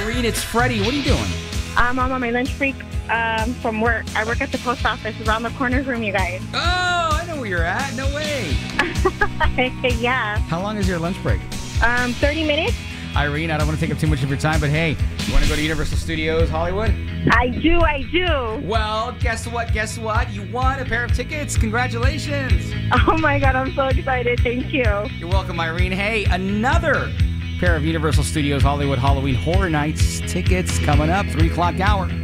Irene, it's Freddie. What are you doing? I'm on my lunch break from work. I work at the post office around the corner from you guys. Oh, I know where you're at. No way. Yeah. How long is your lunch break? 30 minutes? Irene, I don't want to take up too much of your time, but hey, you want to go to Universal Studios Hollywood? I do. Well, guess what? You won a pair of tickets. Congratulations. Oh my God, I'm so excited. Thank you. You're welcome, Irene. Hey, another pair of Universal Studios Hollywood Halloween Horror Nights tickets coming up, 3 o'clock hour.